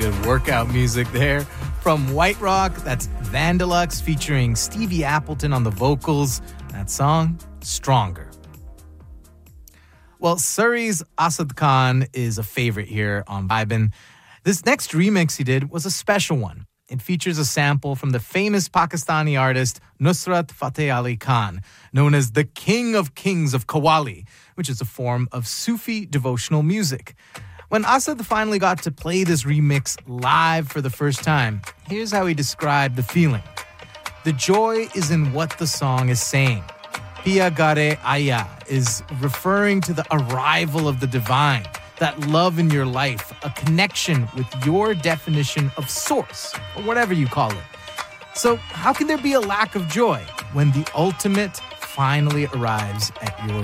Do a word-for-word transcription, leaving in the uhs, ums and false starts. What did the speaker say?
good workout music there. From White Rock, that's Vandalux featuring Stevie Appleton on the vocals. That song, Stronger. Well, Surrey's Asad Khan is a favorite here on Vibin'. This next remix he did was a special one. It features a sample from the famous Pakistani artist Nusrat Fateh Ali Khan, known as the King of Kings of Qawwali, which is a form of Sufi devotional music. When Asad finally got to play this remix live for the first time, here's how he described the feeling. The joy is in what the song is saying. Pia Gare Aya is referring to the arrival of the divine, that love in your life, a connection with your definition of source, or whatever you call it. So how can there be a lack of joy when the ultimate finally arrives at your